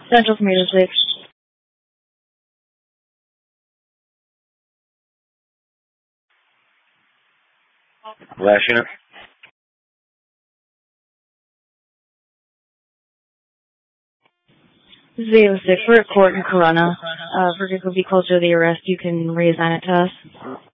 Central Tomato 6. Last unit. Zero 6. We're at court in Corona. If we're going to be closer to the arrest, you can reassign it to us.